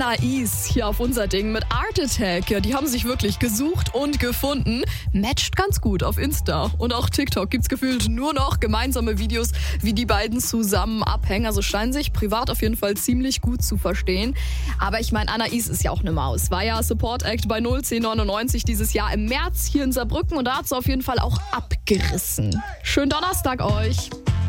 Anais hier auf unser Ding mit Art Attack. Ja, die haben sich wirklich gesucht und gefunden. Matcht ganz gut auf Insta. Und auch TikTok gibt's gefühlt nur noch gemeinsame Videos, wie die beiden zusammen abhängen. Also scheinen sich privat auf jeden Fall ziemlich gut zu verstehen. Aber ich meine, Anais ist ja auch eine Maus. War ja Support Act bei 01099 dieses Jahr im März hier in Saarbrücken. Und da hat sie auf jeden Fall auch abgerissen. Schönen Donnerstag euch.